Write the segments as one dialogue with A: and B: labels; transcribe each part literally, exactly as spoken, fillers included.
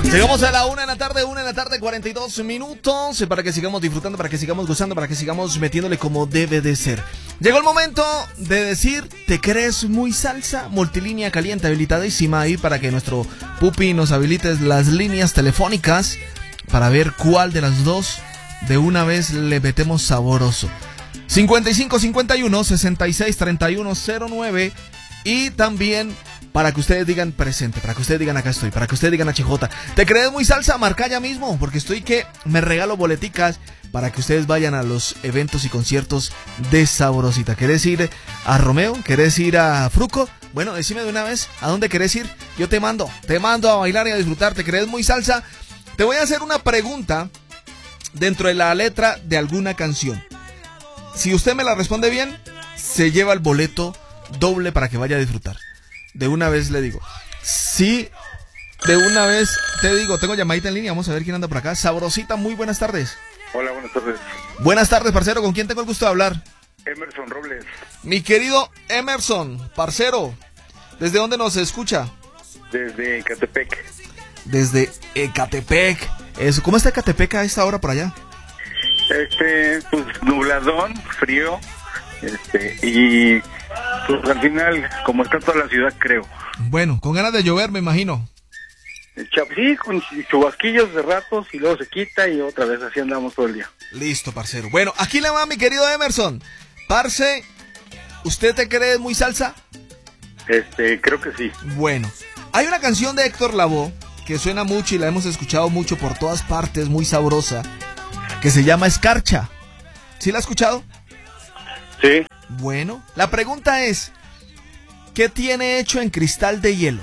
A: Llegamos a la una de la tarde, una de la tarde, cuarenta y dos minutos, para que sigamos disfrutando, para que sigamos gozando, para que sigamos metiéndole como debe de ser. Llegó el momento de decir, ¿te crees muy salsa? Multilínea caliente habilitadísima ahí para que nuestro pupi nos habilite las líneas telefónicas para ver cuál de las dos de una vez le metemos saboroso. cincuenta y cinco cincuenta y uno sesenta y seis treinta y uno cero nueve y también para que ustedes digan presente, para que ustedes digan acá estoy, para que ustedes digan H J. ¿Te crees muy salsa? Marca ya mismo, porque estoy que me regalo boleticas para que ustedes vayan a los eventos y conciertos de Sabrosita. ¿Querés ir a Romeo? ¿Querés ir a Fruco? Bueno, decime de una vez, ¿a dónde querés ir? Yo te mando, te mando a bailar y a disfrutar. ¿Te crees muy salsa? Te voy a hacer una pregunta dentro de la letra de alguna canción. Si usted me la responde bien, se lleva el boleto doble para que vaya a disfrutar. De una vez le digo. Sí, de una vez te digo. Tengo llamadita en línea, vamos a ver quién anda por acá. Sabrosita, muy buenas tardes.
B: Hola, buenas tardes.
A: Buenas tardes, parcero. ¿Con quién tengo el gusto de hablar?
B: Emerson Robles.
A: Mi querido Emerson, parcero, ¿desde dónde nos escucha?
B: Desde Ecatepec.
A: Desde Ecatepec. Eso. ¿Cómo está Ecatepec a esta hora por allá?
B: Este, pues nubladón, frío, este, y pues al final, como está toda la ciudad, creo.
A: Bueno, con ganas de llover, me imagino.
B: Chap, sí, con chubasquillos de ratos y luego se quita y otra vez así andamos todo el día.
A: Listo, parcero. Bueno, aquí le va mi querido Emerson. Parce, ¿usted te cree muy salsa?
B: Este, creo que sí.
A: Bueno, hay una canción de Héctor Lavoe que suena mucho y la hemos escuchado mucho por todas partes, muy sabrosa, que se llama Escarcha. ¿Sí la ha escuchado?
B: Sí.
A: Bueno, la pregunta es, ¿qué tiene hecho en cristal de hielo?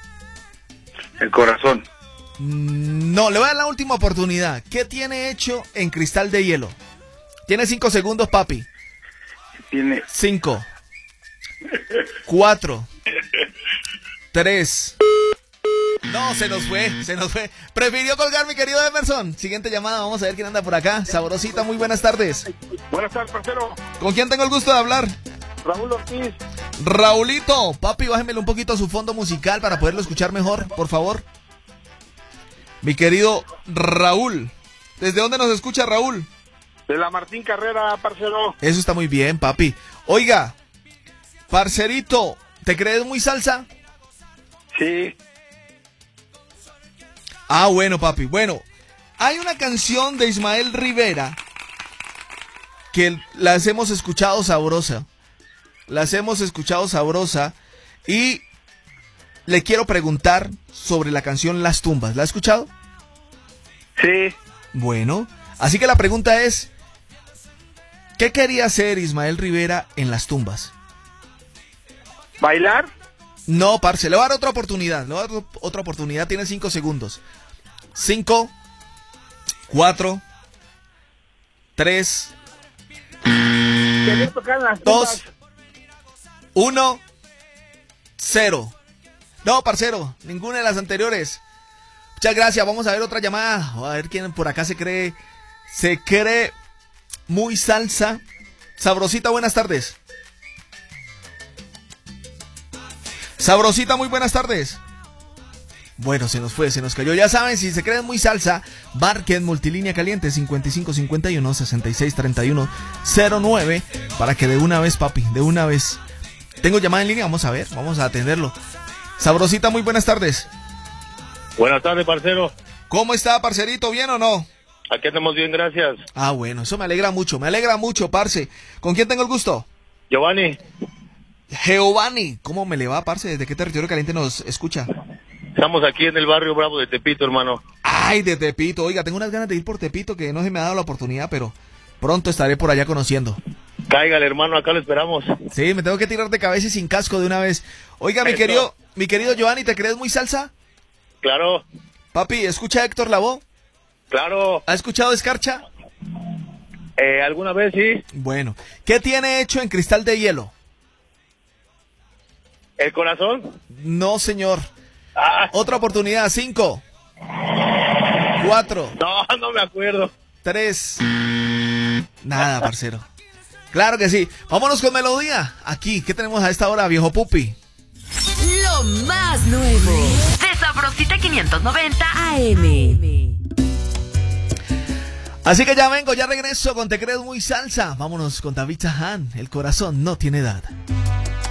B: El corazón.
A: No, le voy a dar la última oportunidad. ¿Qué tiene hecho en cristal de hielo? Tiene cinco segundos, papi.
B: Tiene...
A: Cinco. Cuatro. Tres. No, se nos fue, se nos fue. Prefirió colgar, mi querido Emerson. Siguiente llamada, vamos a ver quién anda por acá. Sabrosita, muy buenas tardes.
B: Buenas tardes, parcero.
A: ¿Con quién tengo el gusto de hablar?
B: Raúl Ortiz.
A: Raulito, papi, bájemele un poquito a su fondo musical para poderlo escuchar mejor, por favor. Mi querido Raúl. ¿Desde dónde nos escucha, Raúl?
B: De la Martín Carrera, parcero.
A: Eso está muy bien, papi. Oiga, parcerito, ¿te crees muy salsa?
B: Sí.
A: Ah, bueno, papi. Bueno, hay una canción de Ismael Rivera que las hemos escuchado sabrosa. Las hemos escuchado sabrosa. Y le quiero preguntar sobre la canción Las Tumbas. ¿La ha escuchado?
B: Sí.
A: Bueno, así que la pregunta es, ¿qué quería hacer Ismael Rivera en Las Tumbas?
B: ¿Bailar?
A: No, parce, le voy a dar otra oportunidad. Le voy a dar otra oportunidad, tiene cinco segundos. Cinco, cuatro, tres,
B: Quería tocar las
A: dos, uno, cero. No, parcero, ninguna de las anteriores. Muchas gracias, vamos a ver otra llamada. A ver quién por acá se cree, se cree muy salsa. Sabrosita, buenas tardes. Sabrosita, muy buenas tardes. Bueno, se nos fue, se nos cayó. Ya saben, si se creen muy salsa, marquen multilínea caliente cincuenta y cinco cincuenta y uno sesenta y seis treinta y uno cero nueve para que de una vez, papi, de una vez. Tengo llamada en línea, vamos a ver, vamos a atenderlo. Sabrosita, muy buenas tardes.
C: Buenas tardes, parcero.
A: ¿Cómo está, parcerito? ¿Bien o no?
C: Aquí andamos bien, gracias.
A: Ah, bueno, eso me alegra mucho, me alegra mucho, parce. ¿Con quién tengo el gusto?
C: Giovanni.
A: Giovanni, ¿cómo me le va, parce? ¿Desde qué territorio caliente nos escucha?
C: Estamos aquí en el barrio Bravo de Tepito, hermano.
A: Ay, de Tepito. Oiga, tengo unas ganas de ir por Tepito que no se me ha dado la oportunidad, pero pronto estaré por allá conociendo.
C: Cáigale, hermano, acá lo esperamos.
A: Sí, me tengo que tirar de cabeza y sin casco de una vez. Oiga, mi
C: Eso.
A: querido, mi querido Giovanni, ¿te crees muy salsa?
C: Claro,
A: Papi, ¿escucha a Héctor Lavoe?
C: claro.
A: ¿Ha escuchado Escarcha?
C: Eh, ¿Alguna vez sí?
A: Bueno, ¿qué tiene hecho en cristal de hielo?
C: ¿El corazón?
A: No, señor.
C: Ah,
A: Otra oportunidad, cinco, cuatro,
C: no, no me acuerdo.
A: tres. Nada, parcero. Claro que sí. Vámonos con melodía. Aquí, ¿qué tenemos a esta hora, viejo pupi?
D: Lo más nuevo de Sabrosita quinientos noventa A M.
A: Así que ya vengo, ya regreso con Te Crees Muy Salsa. Vámonos con David Zahan. El corazón no tiene edad.